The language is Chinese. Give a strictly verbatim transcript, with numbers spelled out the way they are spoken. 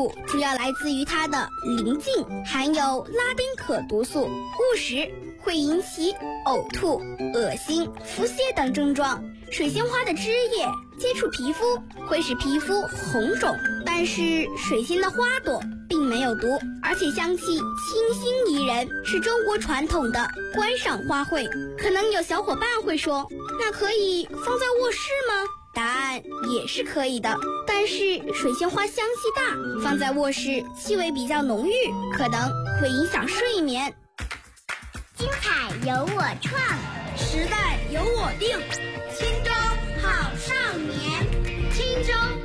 度主要来自于它的邻近含有拉宾可毒素，误食会引起呕吐、恶心、腹泻等症状。水仙花的枝叶接触皮肤会使皮肤红肿，但是水仙的花朵并没有毒，而且香气清新宜人，是中国传统的观赏花卉。可能有小伙伴会说，那可以放在卧室吗？答案也是可以的，但是水仙花香气大，放在卧室气味比较浓郁，可能会影响睡眠。 精彩由我创， 时代由我定， 轻舟好少年，轻舟